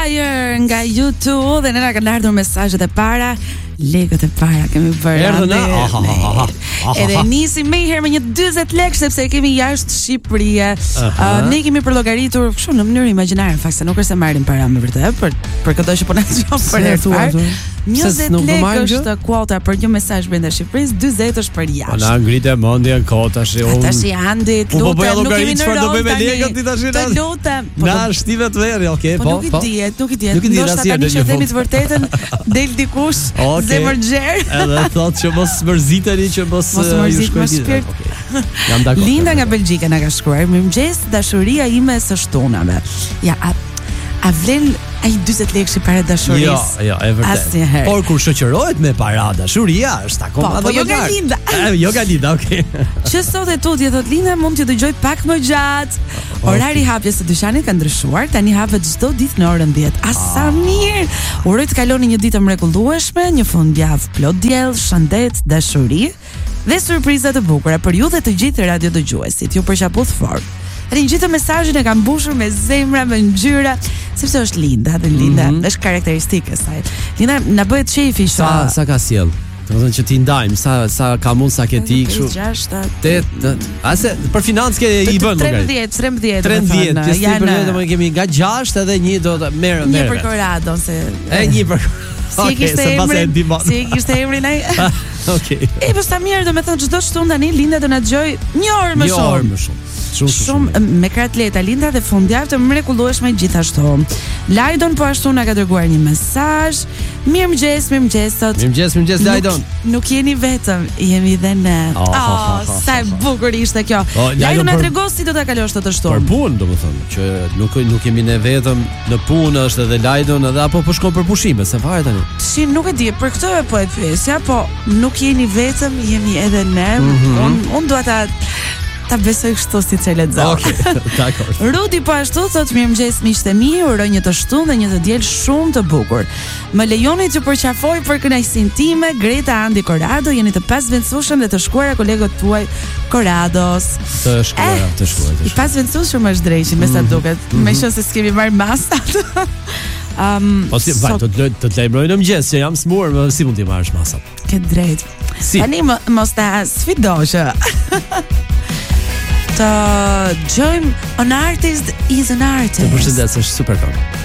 Nga YouTube dhe nëna kanë ardhur mesazhet e para, lekët e para kemi bërë. Edhe nisim me herë me një 40 lekë sepse kemi jashtë Shqipërie. Ne kemi përllogaritur kështu në mënyrë imagjinare, në fakt se nuk është se marrim para me vërtet për këto që po na dëgjon për herë të parë. 20 lekë është kuota për një mesazh brenda Shqipërisë, 40 është për jashtë. Na ngritë mendjen kotash e unë. Tash Andi, lutem, nuk kemi çfarë do bëj me lekët ti tash. Të lutem. Na shtive të verë, okay, po. Nuk i diet. Ndoshta tani që themi të vërtetën, del dikush zemër xher. Edhe thotë që mos mërziteni, që mos ju shkojë. Jam dakord. Linda nga Belgjika na ka shkruar: "Mirëmëngjes, dashuria ime së shtunave." Ja, a vlen ai 40 lekë para dashurisë? Jo, e vërtet. Por kur shoqërohet me para dashuria, është akoma më jo nga Linda. Jo nga Linda, okay. Që sot e tutje thot Linda, mund t'ju dëgjoj pak më gjatë. Orari hapjes së dyqanit ka ndryshuar, tani hapet çdo ditë në orën 10. Sa mirë. Uroj të kaloni një ditë të mrekullueshme, një fundjavë plot diell, shëndet, dashuri dhe surpriza të bukura për ju dhe të gjithë radiodëgjuesit. Ju përqaputh fort. Gjithë mesazhin e kam mbushur me zemra, me ngjyra, sepse është Linda dhe Linda është karakteristike e saj. Linda na bëhet shefi sa ka sjell. Domethënë që ti ndajmë sa ka mund sa ke ti kështu. 8. Ase për financë ke i bën llogarit. 13. Ja ne kemi nga 6 edhe 1 do të merr. Një për Korado se. Një për. Si kishte emrin ai? Okej. E po sta mirë, domethënë çdo shtunë tani Linda do na dëgjoj një orë më shumë. Shumë me kratleta Linda dhe fundjavë të mrekullueshme gjithashtu. Lajdon po ashtu na ka dërguar një mesazh. Mirëmëngjes sot. Mirëmëngjes Lajdon. Nuk jeni vetëm, jemi dhe ne. Sa e bukur ishte kjo. Lajdon na tregos si do ta kalosh këtë shtunë. Për punë, domethënë, që nuk jemi ne vetëm, në punë është edhe Lajdon, edhe apo po shkon për pushime, se fare tani. Si nuk e di, për këtë po e pyesja, po nuk jeni vetëm, jemi edhe ne. Unë dua ta besoj kështu siç e lexoj. Okej, dakor. Rudi po ashtu thot: "Mirëmëngjes miqtë mi, uroj një të shtunë dhe një të diel shumë të bukur. Më lejoni të përqafoj për kënaqësinë time, Greta Andi Korado, jeni të pasvendësueshëm dhe të shkuara kolegët tuaj Korados." Të shkuara. I pasvendësueshëm është drejtë, me sa duket. Meqense se s'kemi marrë masat. Po si vaj, të të lajmëroj në mëngjes që jam smur, si mund t'i marrësh masat? Ke drejt. Tani mos ta sfidosh. Të gjojmë an artist is an artist. Të përshëndes, është super top.